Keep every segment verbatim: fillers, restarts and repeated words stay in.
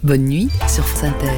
Bonne nuit sur France Inter.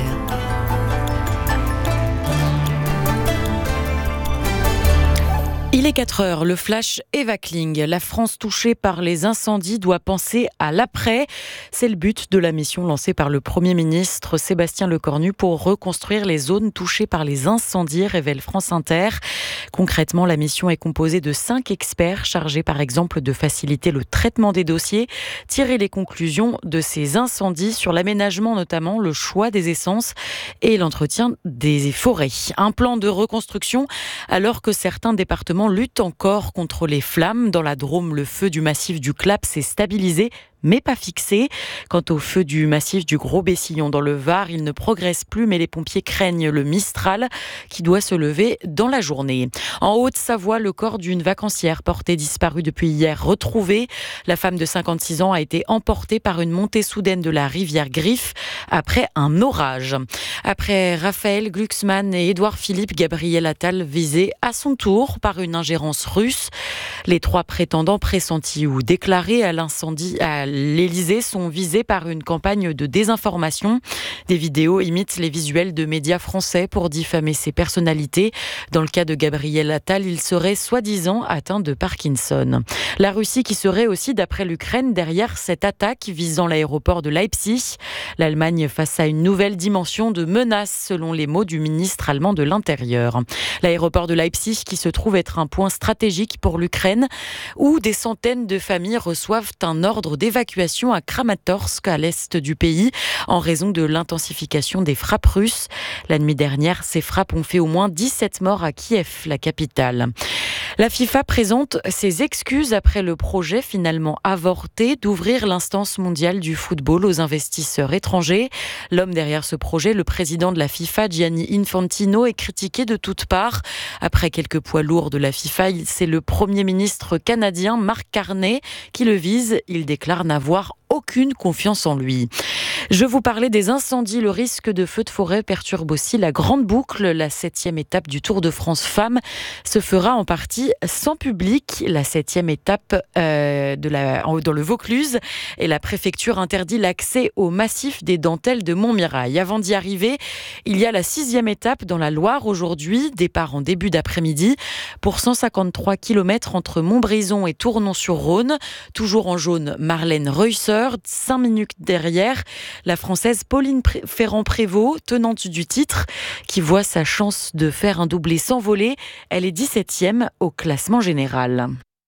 Il est quatre heures, le flash Eva Kling. La France touchée par les incendies doit penser à l'après. C'est le but de la mission lancée par le Premier ministre Sébastien Lecornu pour reconstruire les zones touchées par les incendies, révèle France Inter. Concrètement, la mission est composée de cinq experts chargés par exemple de faciliter le traitement des dossiers, tirer les conclusions de ces incendies sur l'aménagement notamment, le choix des essences et l'entretien des forêts. Un plan de reconstruction alors que certains départements luttent encore contre les flammes. Dans la Drôme, le feu du massif du Clap s'est stabilisé, mais pas fixé. Quant au feu du massif du Gros-Bessillon dans le Var, il ne progresse plus, mais les pompiers craignent le Mistral qui doit se lever dans la journée. En Haute-Savoie, le corps d'une vacancière portée disparue depuis hier retrouvé. La femme de cinquante-six ans a été emportée par une montée soudaine de la rivière Griffe après un orage. Après Raphaël Glucksmann et Édouard Philippe, Gabriel Attal visé à son tour par une ingérence russe. Les trois prétendants pressentis ou déclarés à l'incendie à l'Élysée sont visés par une campagne de désinformation. Des vidéos imitent les visuels de médias français pour diffamer ces personnalités. Dans le cas de Gabriel Attal, il serait soi-disant atteint de Parkinson. La Russie qui serait aussi, d'après l'Ukraine, derrière cette attaque visant l'aéroport de Leipzig. L'Allemagne face à une nouvelle dimension de menace, selon les mots du ministre allemand de l'Intérieur. L'aéroport de Leipzig qui se trouve être un point stratégique pour l'Ukraine, où des centaines de familles reçoivent un ordre d'évacuation à Kramatorsk, à l'est du pays, en raison de l'intensification des frappes russes. La nuit dernière, ces frappes ont fait au moins dix-sept morts à Kiev, la capitale. La FIFA présente ses excuses après le projet finalement avorté d'ouvrir l'instance mondiale du football aux investisseurs étrangers. L'homme derrière ce projet, le président de la FIFA, Gianni Infantino, est critiqué de toutes parts. Après quelques poids lourds de la FIFA, c'est le Premier ministre canadien Mark Carney qui le vise. Il déclare n'avoir aucune confiance en lui. Je vous parlais des incendies. Le risque de feux de forêt perturbe aussi la grande boucle. La septième étape du Tour de France Femmes se fera en partie sans public. La septième étape euh, de la, dans le Vaucluse, et la préfecture interdit l'accès au massif des Dentelles de Montmirail. Avant d'y arriver, il y a la sixième étape dans la Loire aujourd'hui, départ en début d'après-midi pour cent cinquante-trois kilomètres entre Montbrison et Tournon-sur-Rhône. Toujours en jaune, Marlène Reusser. Cinq minutes derrière, la Française Pauline Ferrand-Prévot, tenante du titre, qui voit sa chance de faire un doublé s'envoler. Elle est dix-septième au classement général.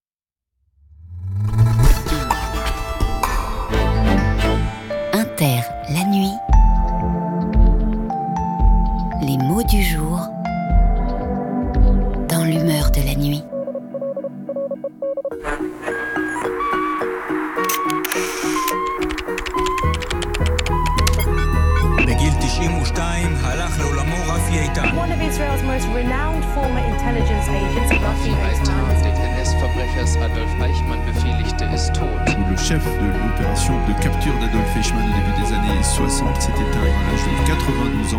Inter, la nuit. Les mots du jour dans l'humeur de la nuit. One of Israel's most renowned former intelligence agents, Rafi Eitan, des N S-Verbrechers Adolf Eichmann befehligte, ist tot. Le chef de l'opération de capture d'Adolf Eichmann au début des années soixante s'est éteint à l'âge de quatre-vingt-douze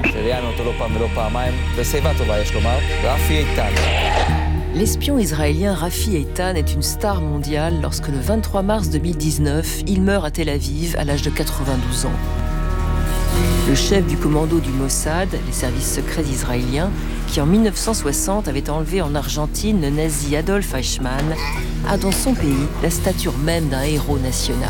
ans. L'espion israélien Rafi Eitan est une star mondiale lorsque le vingt-trois mars deux mille dix-neuf, il meurt à Tel Aviv à l'âge de quatre-vingt-douze ans. Le chef du commando du Mossad, les services secrets israéliens, qui en mille neuf cent soixante avait enlevé en Argentine le nazi Adolf Eichmann, a dans son pays la stature même d'un héros national.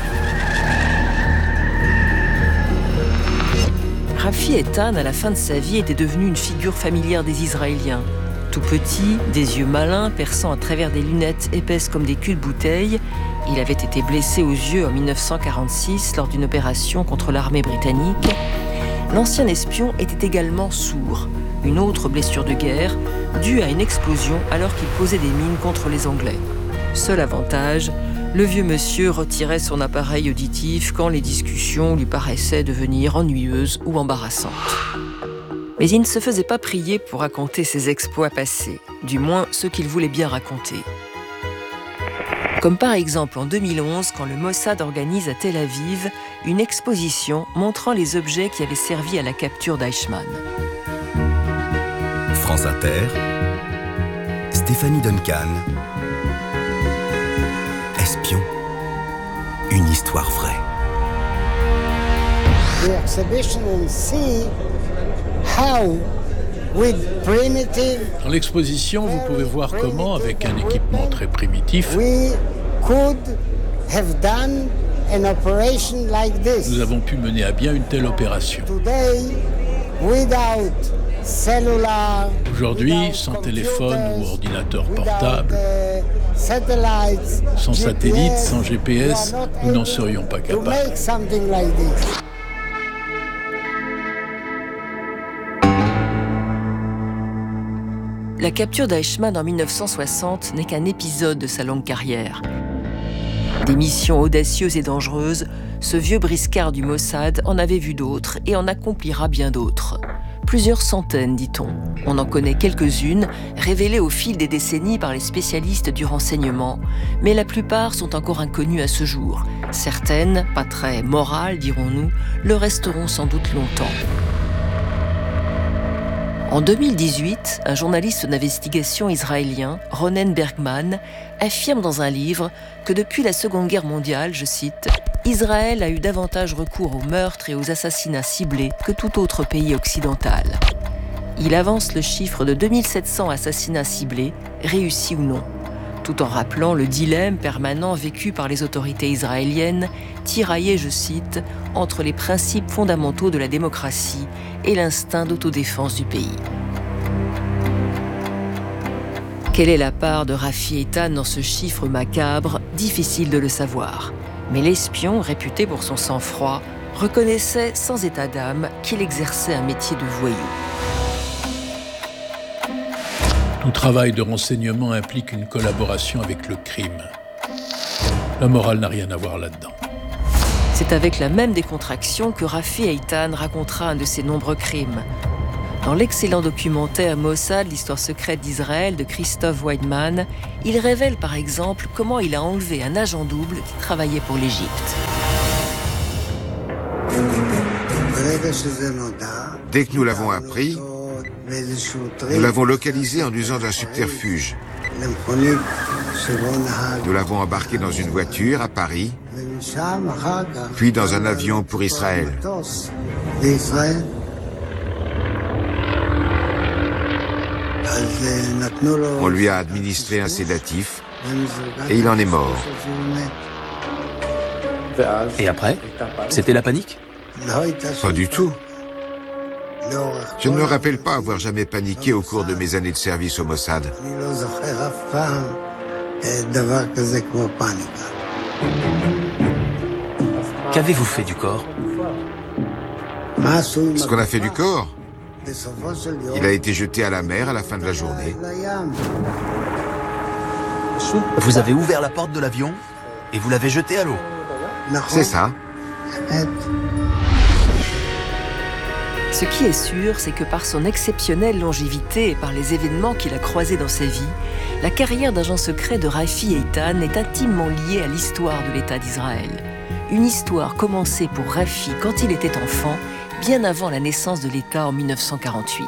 Rafi Eitan, à la fin de sa vie, était devenu une figure familière des Israéliens. Tout petit, des yeux malins, perçant à travers des lunettes épaisses comme des culs de bouteille, il avait été blessé aux yeux en mille neuf cent quarante-six lors d'une opération contre l'armée britannique. L'ancien espion était également sourd, une autre blessure de guerre due à une explosion alors qu'il posait des mines contre les Anglais. Seul avantage, le vieux monsieur retirait son appareil auditif quand les discussions lui paraissaient devenir ennuyeuses ou embarrassantes. Mais il ne se faisait pas prier pour raconter ses exploits passés, du moins ceux qu'il voulait bien raconter. Comme par exemple en deux mille onze, quand le Mossad organise à Tel Aviv une exposition montrant les objets qui avaient servi à la capture d'Eichmann. France Inter, Stéphanie Duncan, Espion, une histoire vraie. the exhibition and see how with primitive Dans l'exposition, vous pouvez voir comment, avec un équipement très primitif, we could have done an operation like this. Nous avons pu mener à bien une telle opération. Today, without cellular, Aujourd'hui, sans téléphone ou ordinateur portable, satellites, sans satellite, G P S, sans G P S, nous n'en serions pas to capables. make something like this. La capture d'Eichmann en mille neuf cent soixante n'est qu'un épisode de sa longue carrière. Des missions audacieuses et dangereuses, ce vieux briscard du Mossad en avait vu d'autres et en accomplira bien d'autres. Plusieurs centaines, dit-on. On en connaît quelques-unes, révélées au fil des décennies par les spécialistes du renseignement, mais la plupart sont encore inconnues à ce jour. Certaines, pas très morales, dirons-nous, le resteront sans doute longtemps. En deux mille dix-huit, un journaliste d'investigation israélien, Ronen Bergman, affirme dans un livre que depuis la Seconde Guerre mondiale, je cite, « Israël a eu davantage recours aux meurtres et aux assassinats ciblés que tout autre pays occidental. » Il avance le chiffre de deux mille sept cents assassinats ciblés, réussis ou non, tout en rappelant le dilemme permanent vécu par les autorités israéliennes, tiraillées, je cite, entre les principes fondamentaux de la démocratie et l'instinct d'autodéfense du pays. Quelle est la part de Rafi Eitan dans ce chiffre macabre? Difficile de le savoir. Mais l'espion, réputé pour son sang-froid, reconnaissait sans état d'âme qu'il exerçait un métier de voyou. Tout travail de renseignement implique une collaboration avec le crime. La morale n'a rien à voir là-dedans. C'est avec la même décontraction que Rafi Eitan racontera un de ses nombreux crimes. Dans l'excellent documentaire Mossad, l'histoire secrète d'Israël de Christoph Weidman, il révèle par exemple comment il a enlevé un agent double qui travaillait pour l'Égypte. Dès que nous l'avons appris, nous l'avons localisé en usant d'un subterfuge. Nous l'avons embarqué dans une voiture à Paris, puis dans un avion pour Israël. On lui a administré un sédatif et il en est mort. Et après, c'était la panique? Pas du tout. Je ne me rappelle pas avoir jamais paniqué au cours de mes années de service au Mossad. Qu'avez-vous fait du corps? Ce qu'on a fait du corps, il a été jeté à la mer à la fin de la journée. Vous avez ouvert la porte de l'avion et vous l'avez jeté à l'eau? C'est ça. Ce qui est sûr, c'est que par son exceptionnelle longévité et par les événements qu'il a croisés dans sa vie, la carrière d'agent secret de Rafi Eitan est intimement liée à l'histoire de l'État d'Israël. Une histoire commencée pour Rafi quand il était enfant, bien avant la naissance de l'État en mille neuf cent quarante-huit.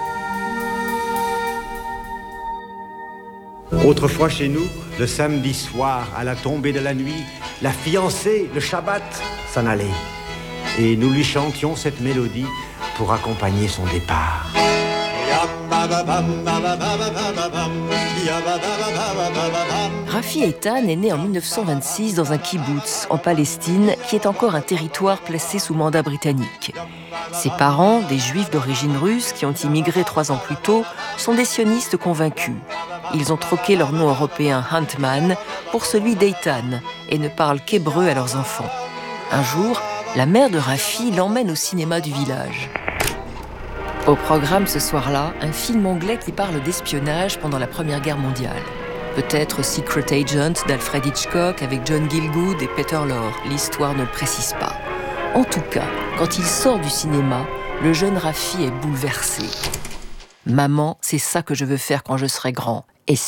Autrefois chez nous, le samedi soir, à la tombée de la nuit, la fiancée, le Shabbat, s'en allait. Et nous lui chantions cette mélodie pour accompagner son départ. Rafi Eitan est né en mille neuf cent vingt-six dans un kibboutz en Palestine, qui est encore un territoire placé sous mandat britannique. Ses parents, des juifs d'origine russe qui ont immigré trois ans plus tôt, sont des sionistes convaincus. Ils ont troqué leur nom européen Huntman pour celui d'Eitan et ne parlent qu'hébreu à leurs enfants. Un jour, la mère de Rafi l'emmène au cinéma du village. Au programme ce soir-là, un film anglais qui parle d'espionnage pendant la Première Guerre mondiale. Peut-être Secret Agent d'Alfred Hitchcock avec John Gielgud et Peter Lorre, l'histoire ne le précise pas. En tout cas, quand il sort du cinéma, le jeune Rafi est bouleversé. « Maman, c'est ça que je veux faire quand je serai grand, espion. »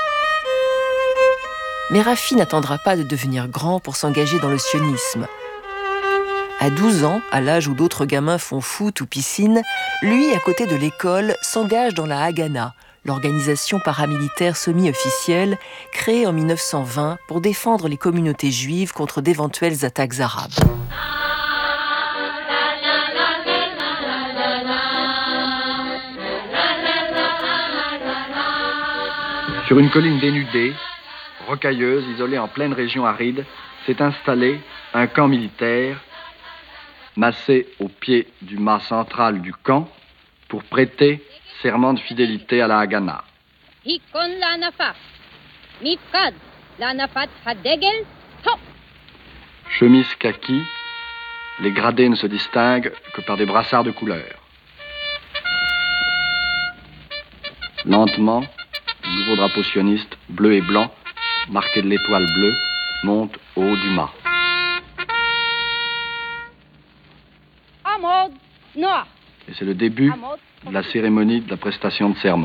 Mais Rafi n'attendra pas de devenir grand pour s'engager dans le sionisme. À douze ans, à l'âge où d'autres gamins font foot ou piscine, lui, à côté de l'école, s'engage dans la Haganah, l'organisation paramilitaire semi-officielle créée en mille neuf cent vingt pour défendre les communautés juives contre d'éventuelles attaques arabes. Sur une colline dénudée, rocailleuse, isolée en pleine région aride, s'est installé un camp militaire massé au pied du mât central du camp pour prêter serment de fidélité à la Haganah. Chemise kaki, les gradés ne se distinguent que par des brassards de couleur. Lentement, le nouveau drapeau sioniste, bleu et blanc, marqué de l'étoile bleue, monte au haut du mât. Et c'est le début de la cérémonie de la prestation de serment.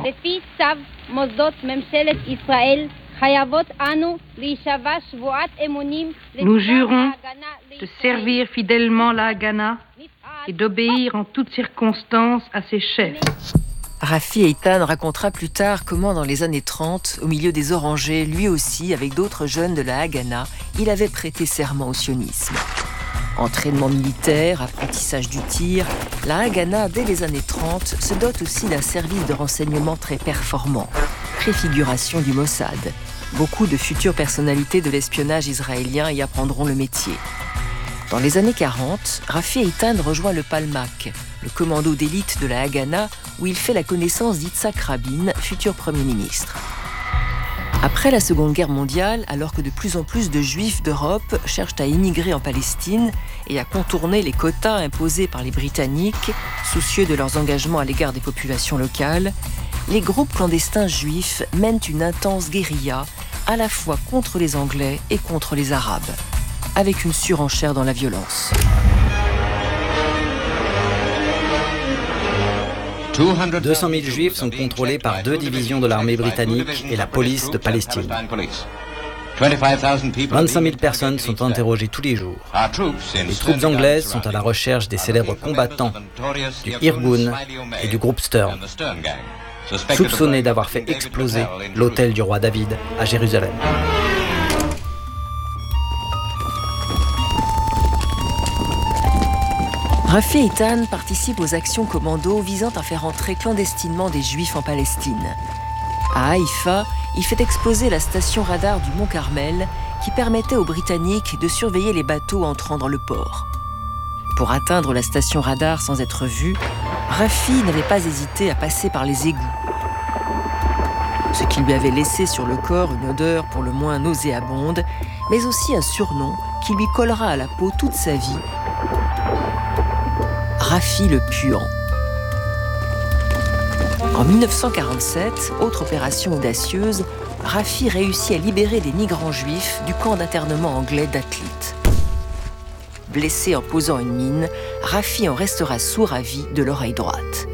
Nous jurons de servir fidèlement la Haganah et d'obéir en toutes circonstances à ses chefs. Rafi Eitan racontera plus tard comment, dans les années trente, au milieu des orangers, lui aussi, avec d'autres jeunes de la Haganah, il avait prêté serment au sionisme. Entraînement militaire, apprentissage du tir, la Haganah, dès les années trente, se dote aussi d'un service de renseignement très performant. Préfiguration du Mossad. Beaucoup de futures personnalités de l'espionnage israélien y apprendront le métier. Dans les années quarante, Rafi Eitan rejoint le Palmach, le commando d'élite de la Haganah, où il fait la connaissance d'Yitzhak Rabin, futur Premier ministre. Après la Seconde Guerre mondiale, alors que de plus en plus de Juifs d'Europe cherchent à immigrer en Palestine et à contourner les quotas imposés par les Britanniques, soucieux de leurs engagements à l'égard des populations locales, les groupes clandestins juifs mènent une intense guérilla, à la fois contre les Anglais et contre les Arabes, avec une surenchère dans la violence. deux cent mille juifs sont contrôlés par deux divisions de l'armée britannique et la police de Palestine. vingt-cinq mille personnes sont interrogées tous les jours. Les troupes anglaises sont à la recherche des célèbres combattants du Irgun et du groupe Stern, soupçonnés d'avoir fait exploser l'hôtel du roi David à Jérusalem. Rafi Eitan participe aux actions commando visant à faire entrer clandestinement des Juifs en Palestine. À Haïfa, il fait exploser la station radar du Mont Carmel qui permettait aux Britanniques de surveiller les bateaux entrant dans le port. Pour atteindre la station radar sans être vu, Rafi n'avait pas hésité à passer par les égouts, ce qui lui avait laissé sur le corps une odeur pour le moins nauséabonde, mais aussi un surnom qui lui collera à la peau toute sa vie: Rafi le puant. En mille neuf cent quarante-sept, autre opération audacieuse, Rafi réussit à libérer des migrants juifs du camp d'internement anglais d'Atlit. Blessé en posant une mine, Rafi en restera sourd à vie de l'oreille droite.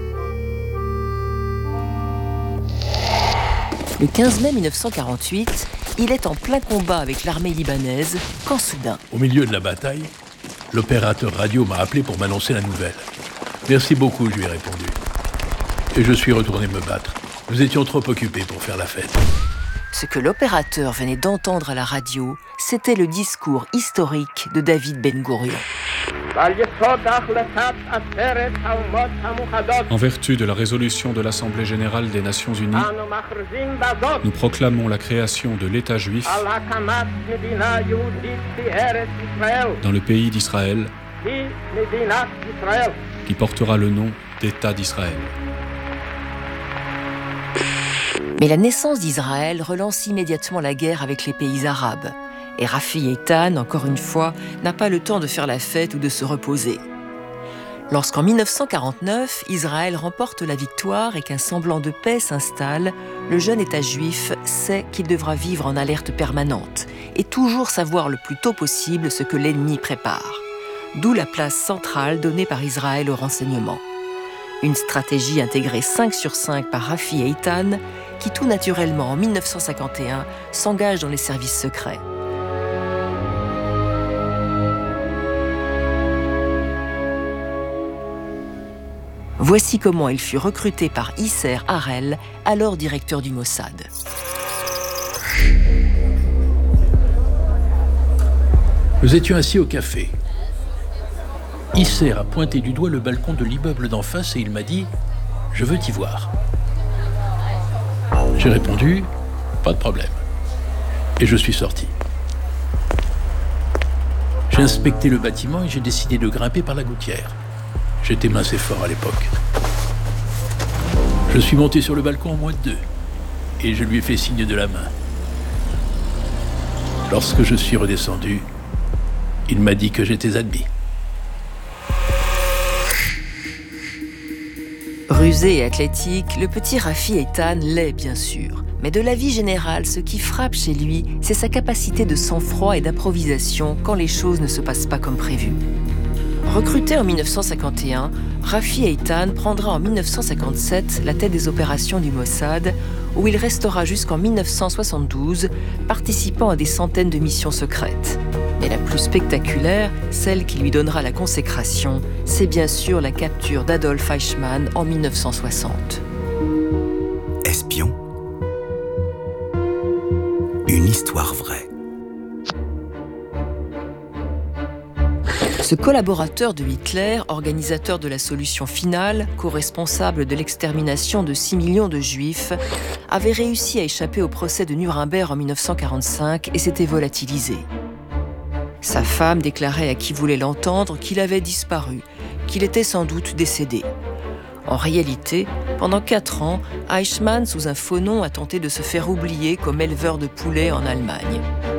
Le quinze mai mille neuf cent quarante-huit, il est en plein combat avec l'armée libanaise quand soudain... Au milieu de la bataille, l'opérateur radio m'a appelé pour m'annoncer la nouvelle. Merci beaucoup, je lui ai répondu. Et je suis retourné me battre. Nous étions trop occupés pour faire la fête. Ce que l'opérateur venait d'entendre à la radio, c'était le discours historique de David Ben Gourion. En vertu de la résolution de l'Assemblée générale des Nations unies, nous proclamons la création de l'État juif dans le pays d'Israël, qui portera le nom d'État d'Israël. Mais la naissance d'Israël relance immédiatement la guerre avec les pays arabes. Et Rafi Eitan, encore une fois, n'a pas le temps de faire la fête ou de se reposer. Lorsqu'en mille neuf cent quarante-neuf, Israël remporte la victoire et qu'un semblant de paix s'installe, le jeune État juif sait qu'il devra vivre en alerte permanente et toujours savoir le plus tôt possible ce que l'ennemi prépare. D'où la place centrale donnée par Israël au renseignement. Une stratégie intégrée cinq sur cinq par Rafi Eitan, qui tout naturellement, en mille neuf cent cinquante et un, s'engage dans les services secrets. Voici comment il fut recruté par Isser Harel, alors directeur du Mossad. Nous étions assis au café. Isser a pointé du doigt le balcon de l'immeuble d'en face et il m'a dit « Je veux t'y voir ». J'ai répondu Pas de problème. Et je suis sorti. J'ai inspecté le bâtiment et j'ai décidé de grimper par la gouttière. J'étais mince et fort à l'époque. Je suis monté sur le balcon en moins de deux et je lui ai fait signe de la main. Lorsque je suis redescendu, il m'a dit que j'étais admis. Rusé et athlétique, le petit Rafi Eitan l'est bien sûr. Mais de la vie générale, ce qui frappe chez lui, c'est sa capacité de sang-froid et d'improvisation quand les choses ne se passent pas comme prévu. Recruté en mille neuf cent cinquante et un, Rafi Eitan prendra en mille neuf cent cinquante-sept la tête des opérations du Mossad, où il restera jusqu'en mille neuf cent soixante-douze, participant à des centaines de missions secrètes. Mais la plus spectaculaire, celle qui lui donnera la consécration, c'est bien sûr la capture d'Adolf Eichmann en mille neuf cent soixante. Espion. Une histoire vraie. Ce collaborateur de Hitler, organisateur de la solution finale, co-responsable de l'extermination de six millions de Juifs, avait réussi à échapper au procès de Nuremberg en mille neuf cent quarante-cinq et s'était volatilisé. Sa femme déclarait à qui voulait l'entendre qu'il avait disparu, qu'il était sans doute décédé. En réalité, pendant quatre ans, Eichmann, sous un faux nom, a tenté de se faire oublier comme éleveur de poulets en Allemagne.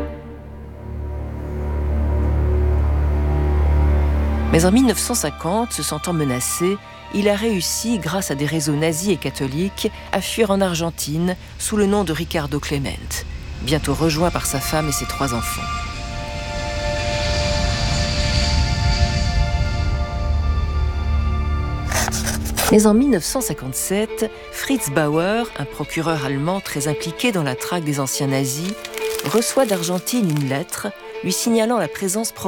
Mais en mille neuf cent cinquante, se sentant menacé, il a réussi, grâce à des réseaux nazis et catholiques, à fuir en Argentine sous le nom de Ricardo Clement, bientôt rejoint par sa femme et ses trois enfants. Mais en mille neuf cent cinquante-sept, Fritz Bauer, un procureur allemand très impliqué dans la traque des anciens nazis, reçoit d'Argentine une lettre lui signalant la présence